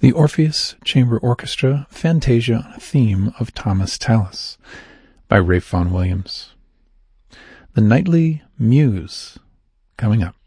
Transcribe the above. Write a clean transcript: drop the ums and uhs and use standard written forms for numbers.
The Orpheus Chamber Orchestra Fantasia on a Theme of Thomas Tallis by Ralph Vaughan Williams. The Nightly Muse, coming up.